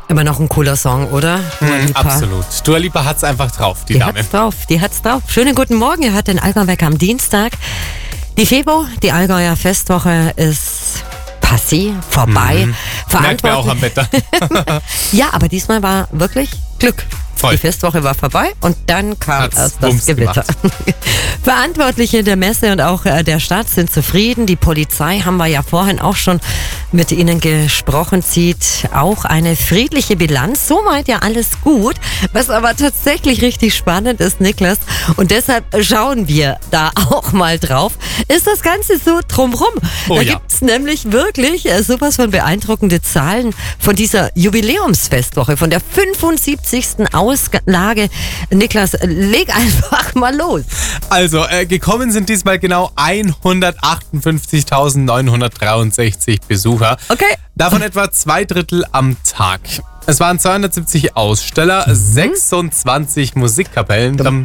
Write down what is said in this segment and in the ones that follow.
Immer noch ein cooler Song, oder? Absolut. Dua Lipa hat's einfach drauf, die Dame. Die hat's drauf. Schönen guten Morgen, ihr hört den Allgäu-Wecker am Dienstag. Die FEBO, die Allgäuer Festwoche, ist passé, vorbei. Merkt man auch am Wetter. Ja, aber diesmal war wirklich Glück. Voll. Die Festwoche war vorbei und dann kam Hat's erst das Wumms Gewitter. Verantwortliche der Messe und auch der Stadt sind zufrieden. Die Polizei, haben wir ja vorhin auch schon mit ihnen gesprochen, zieht auch eine friedliche Bilanz. Soweit ja alles gut. Was aber tatsächlich richtig spannend ist, Niklas, und deshalb schauen wir da auch mal drauf, ist das Ganze so drumrum. Da gibt's nämlich wirklich sowas von beeindruckende Zahlen von dieser Jubiläumsfestwoche, von der 75. Auslage. Niklas, leg einfach mal los. Also, gekommen sind diesmal genau 158.963 Besucher. Okay. Davon etwa 2 Drittel am Tag. Es waren 270 Aussteller, 26 Musikkapellen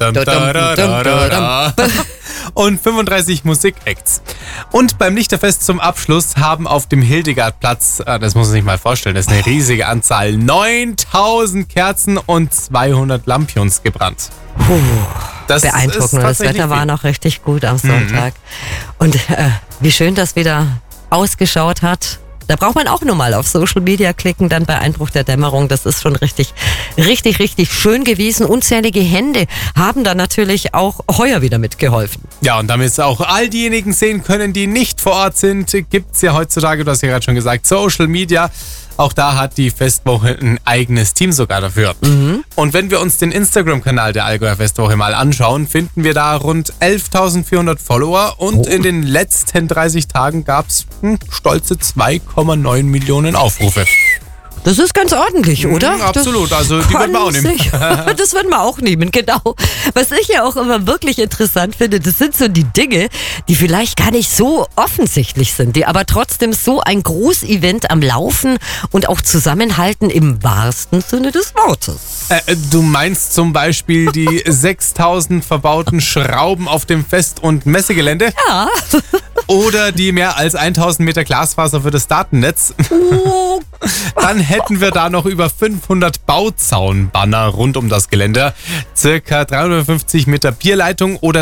und 35 Musikacts. Und beim Lichterfest zum Abschluss haben auf dem Hildegardplatz, das muss man sich mal vorstellen, das ist eine riesige Anzahl, 9000 Kerzen und 200 Lampions gebrannt. Das beeindruckend. Das Wetter war noch richtig gut am Sonntag. Und wie schön das wieder ausgeschaut hat. Da braucht man auch nur mal auf Social Media klicken, dann bei Einbruch der Dämmerung. Das ist schon richtig schön gewesen. Unzählige Hände haben da natürlich auch heuer wieder mitgeholfen. Ja, und damit auch all diejenigen sehen können, die nicht vor Ort sind, gibt's ja heutzutage, du hast ja gerade schon gesagt, Social Media. Auch da hat die Festwoche ein eigenes Team sogar dafür. Und wenn wir uns den Instagram-Kanal der Allgäuer Festwoche mal anschauen, finden wir da rund 11.400 Follower und in den letzten 30 Tagen gab's stolze 2,9 Millionen Aufrufe. Das ist ganz ordentlich, oder? Absolut, also die würden wir auch nehmen. Das würden wir auch nehmen, genau. Was ich ja auch immer wirklich interessant finde, das sind so die Dinge, die vielleicht gar nicht so offensichtlich sind, die aber trotzdem so ein Großevent am Laufen und auch zusammenhalten im wahrsten Sinne des Wortes. Du meinst zum Beispiel die 6.000 verbauten Schrauben auf dem Fest- und Messegelände? Ja. Oder die mehr als 1.000 Meter Glasfaser für das Datennetz? Dann hätten wir da noch über 500 Bauzaunbanner rund um das Gelände, circa 350 Meter Bierleitung oder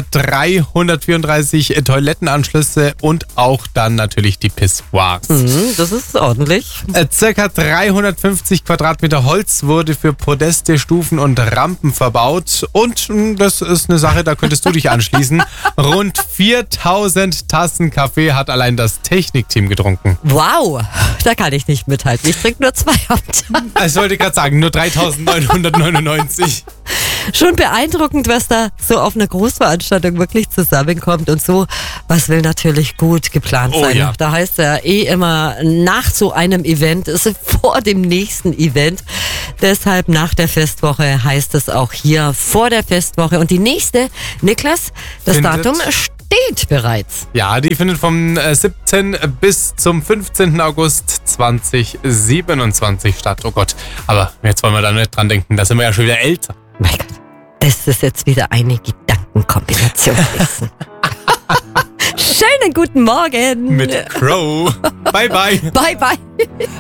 334 Toilettenanschlüsse und auch dann natürlich die Pissoirs. Das ist ordentlich. Circa 350 Quadratmeter Holz wurde für Podeste, Stufen und Rampen verbaut und das ist eine Sache, da könntest du dich anschließen. Rund 4.000 Tassen Kaffee hat allein das Technikteam getrunken. Wow, da kann ich nicht mithalten. Ich trinke nur 2 am Tag. Ich wollte gerade sagen, nur 3.999. Schon beeindruckend, was da so auf einer Großveranstaltung wirklich zusammenkommt und so, was will natürlich gut geplant sein. Ja. Da heißt ja immer, nach so einem Event ist vor dem nächsten Event. Deshalb nach der Festwoche heißt es auch hier vor der Festwoche. Und die nächste, Niklas, das Datum steht bereits. Ja, die findet vom 17. bis zum 15. August 2027 statt. Oh Gott, aber jetzt wollen wir da nicht dran denken, da sind wir ja schon wieder älter. Mein Gott, das ist jetzt wieder eine Gedankenkombination. Schönen guten Morgen. Mit Crow. Bye, bye. Bye, bye.